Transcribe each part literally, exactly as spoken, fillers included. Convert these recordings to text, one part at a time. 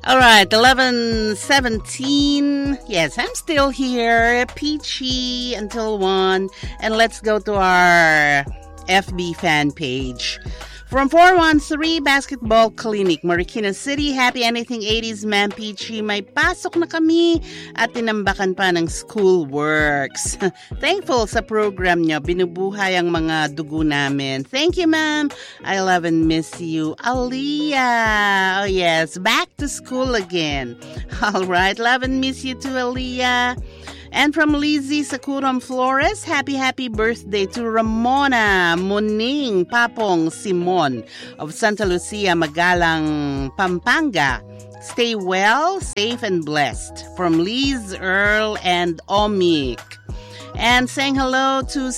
All right, eleven seventeen. Yes, I'm still here. Peachy until one. And let's go to our F B fan page. From four one three Basketball Clinic, Marikina City. Happy Anything eighties, Ma'am Peachy. May pasok na kami at tinambakan pa ng school works. Thankful sa program niyo. Binubuhay ang mga dugo namin. Thank you, ma'am. I love and miss you. Aliyah. Oh, yes. Back to school again. All right. Love and miss you too, Aliyah. And from Lizzie Sakuram Flores, happy, happy birthday to Ramona Muning Papong Simon of Santa Lucia, Magalang, Pampanga. Stay well, safe, and blessed. From Liz, Earl, and Omik. And saying hello to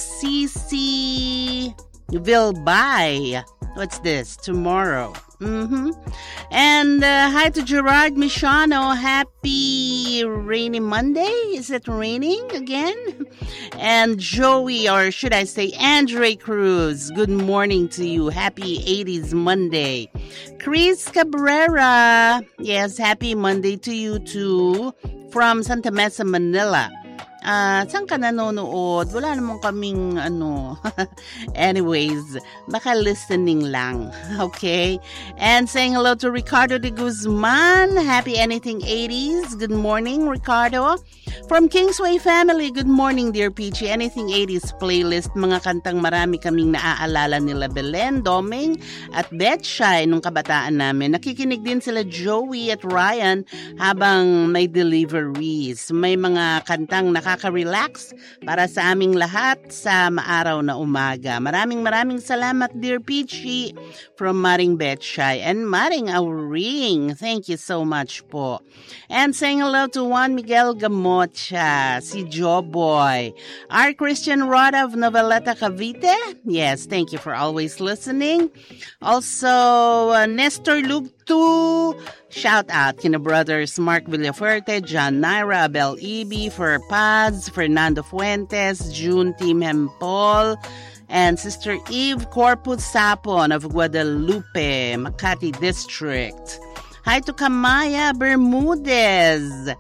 Cici Vilbay. What's this? Tomorrow. Mm-hmm. And uh, hi to Gerard Michano. Happy rainy Monday. Is it raining again? And Joey, or should I say Andre Cruz. Good morning to you. Happy eighties Monday. Chris Cabrera. Yes, happy Monday to you too. From Santa Mesa, Manila. Ah, uh, saan ka nanonood? Wala namang kaming ano. Anyways, baka listening lang. Okay? And saying hello to Ricardo de Guzman. Happy Anything eighties. Good morning, Ricardo. From Kingsway Family, good morning, dear Peachy. Anything eighties playlist. Mga kantang marami kaming naaalala nila Belen, Doming, at Betchay nung kabataan namin. Nakikinig din sila Joey at Ryan habang may deliveries. May mga kantang nakaka-relax para sa aming lahat sa maaraw na umaga. Maraming maraming salamat, dear Peachy, from Maring Betchay and Maring Auring. Thank you so much po. And saying hello to Juan Miguel Gamocha, si Joboy. Our Christian Rod of Noveleta, Cavite. Yes, thank you for always listening. Also, uh, Nestor Lugtu. Shout out kina brothers Mark Villafuerte, John Naira, Abel Ibi, for Paz, Fernando Fuentes, June Team Hempol, and Sister Eve Corpus Sapon of Guadalupe, Makati District. Hi to Kamaya Bermudez.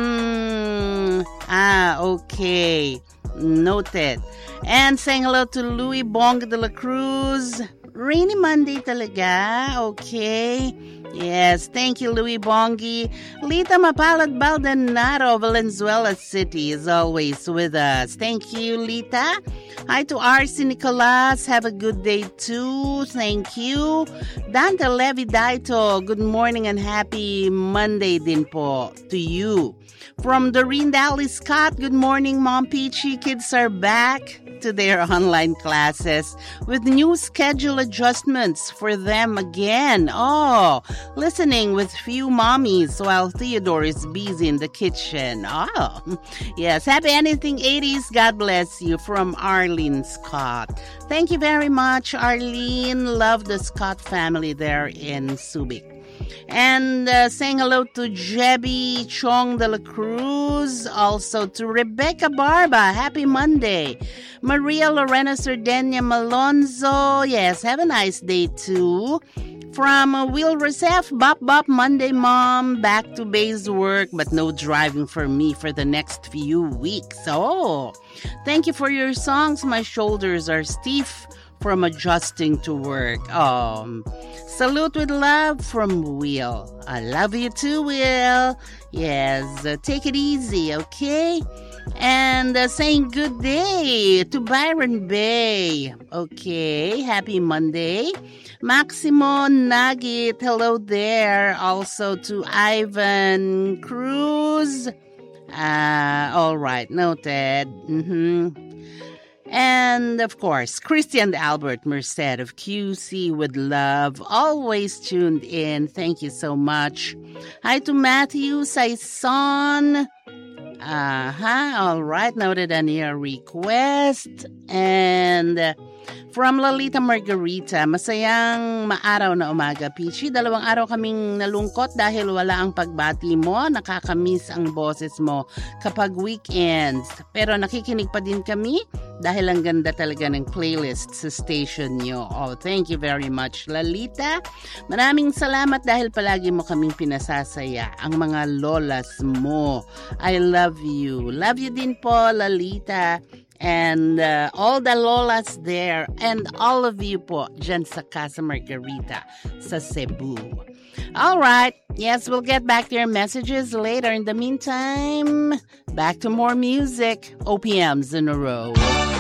Mm, ah, okay. Noted. And saying hello to Louis Bong de la Cruz. Rainy Monday talaga. Okay. Yes, thank you, Louis Bongi. Lita Mapalad Baldanaro, Valenzuela City, is always with us. Thank you, Lita. Hi to R C Nicolas. Have a good day, too. Thank you. Dante Levi Daito, good morning and happy Monday din po to you. From Doreen Dally Scott, good morning, Mom Peachy. Kids are back to their online classes with new schedule adjustments for them again. Oh, listening with few mommies while Theodore is busy in the kitchen. Oh, yes. Happy Anything eighties. God bless you. From Arlene Scott. Thank you very much, Arlene. Love the Scott family there in Subic. And uh, saying hello to Jebby Chong de la Cruz, also to Rebecca Barba, happy Monday. Maria Lorena Sardenia Malonzo, yes, have a nice day too. From uh, Will Rosef, Bop Bop Monday Mom, back to base work, but no driving for me for the next few weeks. Oh, thank you for your songs. My shoulders are stiff from adjusting to work. Um, salute with love from Will. I love you too, Will. Yes, uh, take it easy, okay? And uh, saying good day to Byron Bay. Okay, happy Monday. Maximo Nugget, hello there. Also to Ivan Cruz. Uh, all right, noted. Mm-hmm. And, of course, Christian Albert Merced of Q C with love, always tuned in. Thank you so much. Hi to Matthew Saison. Uh-huh, all right, noted on your request. And uh, From Lalita Margarita, masayang maaraw na umaga, Peachy. Dalawang araw kaming nalungkot dahil wala ang pagbati mo. Nakakamiss ang boses mo kapag weekends. Pero nakikinig pa din kami dahil ang ganda talaga ng playlist sa station nyo. Oh, thank you very much, Lalita. Maraming salamat dahil palagi mo kaming pinasasaya. Ang mga lolas mo. I love you. Love you din po, Lalita. And uh, all the lolas there and all of you po dyan sa Casa Margarita sa Cebu. All right. Yes, we'll get back to your messages later. In the meantime, back to more music. O P Ms in a row.